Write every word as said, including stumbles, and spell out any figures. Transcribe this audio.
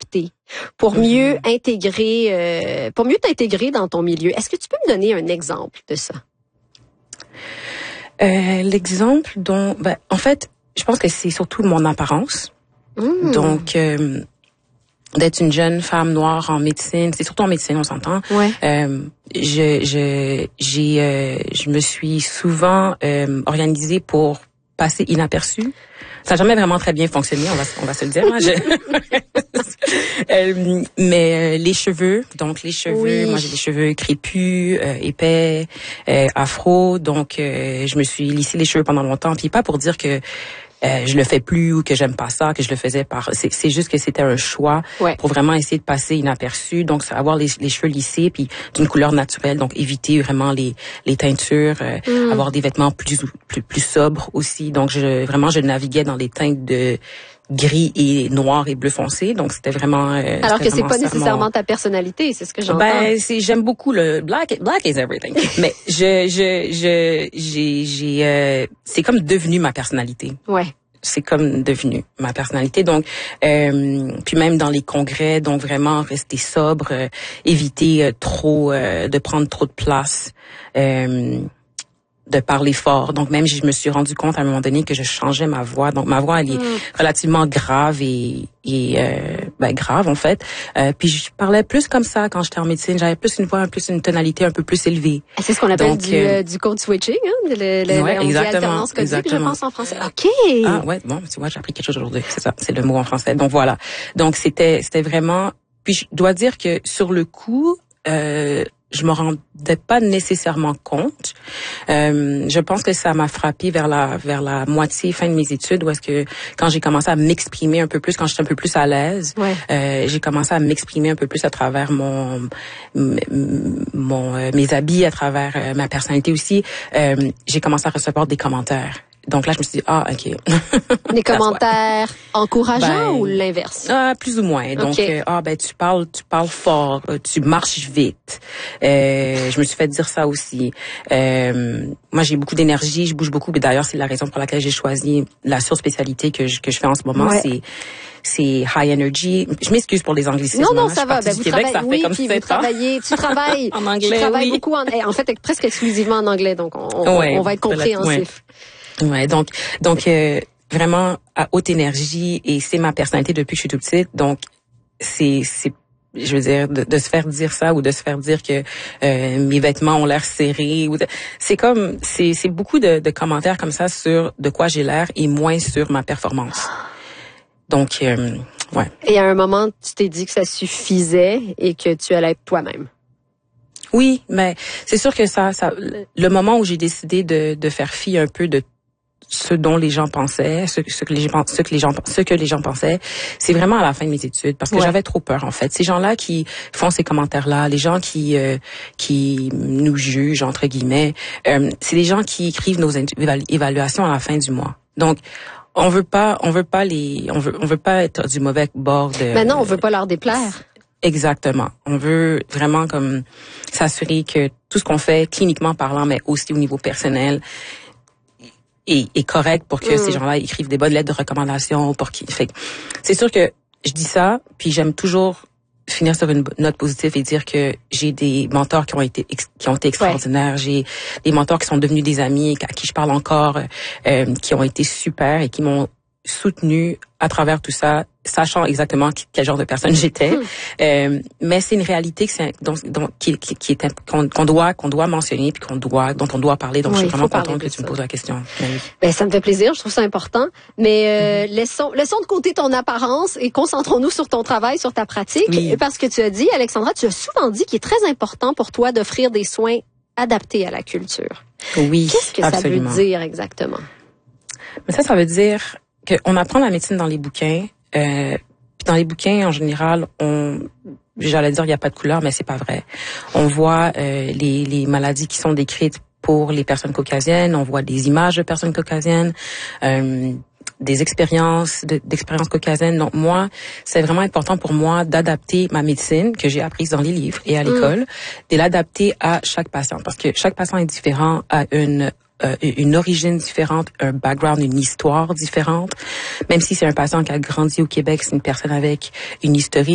s'adapter, pour mieux mm-hmm. intégrer, euh, pour mieux t'intégrer dans ton milieu. Est-ce que tu peux me donner un exemple de ça? Euh, l'exemple dont, ben, en fait, je pense que c'est surtout mon apparence. Mm. Donc, euh, d'être une jeune femme noire en médecine, c'est surtout en médecine, on s'entend. Ouais. Euh, je, je, j'ai, euh, je me suis souvent euh, organisée pour passer inaperçue. Ça n'a jamais vraiment très bien fonctionné, on va, on va se le dire. Hein, je... euh, mais euh, les cheveux, donc les cheveux, oui. Moi j'ai des cheveux crépus, euh, épais, euh, afro, donc euh, je me suis lissé les cheveux pendant longtemps. Puis pas pour dire que Euh, je le fais plus ou que j'aime pas ça, que je le faisais par... C'est, c'est juste que c'était un choix ouais. pour vraiment essayer de passer inaperçu. Donc, avoir les, les cheveux lissés puis d'une couleur naturelle. Donc, éviter vraiment les, les teintures, euh, mm. avoir des vêtements plus, plus, plus sobres aussi. Donc, je, vraiment, je naviguais dans les teintes de gris et noir et bleu foncé. Donc, c'était vraiment... Euh, Alors c'était que c'est vraiment pas nécessairement mon... ta personnalité, c'est ce que j'entends. Ben, c'est, j'aime beaucoup le black, black is everything. Mais je, je, je, j'ai, j'ai, euh, c'est comme devenu ma personnalité. Ouais. C'est comme devenu ma personnalité. Donc, euh, puis même dans les congrès, donc vraiment rester sobre, euh, éviter euh, trop euh, de prendre trop de place. Euh, de parler fort. Donc, même, je me suis rendu compte à un moment donné que je changeais ma voix. Donc, ma voix, elle est mm. relativement grave et, et euh, ben, grave, en fait. Euh, puis, je parlais plus comme ça quand j'étais en médecine. J'avais plus une voix, plus une tonalité un peu plus élevée. C'est ce qu'on appelle Donc, du, euh, du code switching, hein? Le, le, ouais, on dit exactement, alternance codique, exactement. je pense, en français. OK! Ah, ouais, bon, tu vois, j'ai appris quelque chose aujourd'hui. C'est ça, c'est le mot en français. Donc, voilà. Donc, c'était, c'était vraiment... Puis, je dois dire que sur le coup... Euh, je me rendais pas nécessairement compte. Euh, je pense que ça m'a frappé vers la vers la moitié fin de mes études, où est-ce que quand j'ai commencé à m'exprimer un peu plus, quand j'étais un peu plus à l'aise, ouais. euh, j'ai commencé à m'exprimer un peu plus à travers mon mon euh, mes habits, à travers euh, ma personnalité aussi. Euh, j'ai commencé à recevoir des commentaires. Donc là, je me suis dit, ah, OK. Des commentaires encourageants ben, ou l'inverse? Ah, plus ou moins. Donc, okay. euh, ah, ben, tu parles, tu parles fort, tu marches vite. Euh, je me suis fait dire ça aussi. Euh, moi, j'ai beaucoup d'énergie, je bouge beaucoup. Mais d'ailleurs, c'est la raison pour laquelle j'ai choisi la surspécialité que je, que je fais en ce moment. Ouais. C'est, c'est high energy. Je m'excuse pour les anglicismes. Non, non, hein. ça va. Ben, vous Québec, travaillez, ça fait oui, comme puis vous travaillez, tu travailles. en anglais, tu travailles oui. beaucoup en, en fait, presque exclusivement en anglais. Donc, on, ouais, on va être compréhensif. Ouais. Ouais, donc donc euh, vraiment à haute énergie, et c'est ma personnalité depuis que je suis toute petite. Donc c'est c'est je veux dire de, de se faire dire ça, ou de se faire dire que euh, mes vêtements ont l'air serrés, ou de, c'est comme c'est c'est beaucoup de, de commentaires comme ça sur de quoi j'ai l'air et moins sur ma performance. Donc euh, ouais. Et à un moment, tu t'es dit que ça suffisait et que tu allais être toi-même. Oui, mais c'est sûr que ça ça le moment où j'ai décidé de de faire fi un peu de ce dont les gens pensaient, ce, ce que les gens, ce que les gens, ce que les gens pensaient, c'est vraiment à la fin de mes études, parce que ouais. j'avais trop peur en fait. Ces gens-là qui font ces commentaires-là, les gens qui euh, qui nous jugent entre guillemets, euh, c'est les gens qui écrivent nos évaluations à la fin du mois. Donc on veut pas, on veut pas les, on veut, on veut pas être du mauvais bord de. Mais non, on veut pas leur déplaire. Exactement. On veut vraiment comme s'assurer que tout ce qu'on fait, cliniquement parlant, mais aussi au niveau personnel, est, est correct pour que mm. ces gens-là écrivent des bonnes lettres de recommandation, pour qu'ils. Fait c'est sûr que je dis ça, puis j'aime toujours finir sur une note positive et dire que j'ai des mentors qui ont été qui ont été extraordinaires. Ouais. J'ai des mentors qui sont devenus des amis, à qui je parle encore, euh, qui ont été super et qui m'ont soutenu à travers tout ça, sachant exactement quel genre de personne j'étais. Mmh. Euh, mais c'est une réalité que c'est, donc, donc, qui, qui, qui est qu'on, qu'on doit qu'on doit mentionner, puis qu'on doit dont on doit parler. Donc oui, je suis vraiment contente que tu me poses la question. Oui. Ben ça me fait plaisir, je trouve ça important. Mais euh, mmh. laissons laissons de côté ton apparence et concentrons-nous sur ton travail, sur ta pratique, oui. Parce que tu as dit, Alexandra, tu as souvent dit qu'il est très important pour toi d'offrir des soins adaptés à la culture. Oui, qu'est-ce que absolument. Ça veut dire exactement? Mais ça, ça veut dire qu'on apprend la médecine dans les bouquins. Euh, puis dans les bouquins, en général, on, j'allais dire il n'y a pas de couleur, mais c'est pas vrai. On voit euh, les, les maladies qui sont décrites pour les personnes caucasiennes. On voit des images de personnes caucasiennes, euh, des expériences de, d'expériences caucasiennes. Donc moi, c'est vraiment important pour moi d'adapter ma médecine que j'ai apprise dans les livres et à l'école, mmh. de l'adapter à chaque patient, parce que chaque patient est différent, a une Euh, une origine différente, un background, une histoire différente. Même si c'est un patient qui a grandi au Québec, c'est une personne avec une historique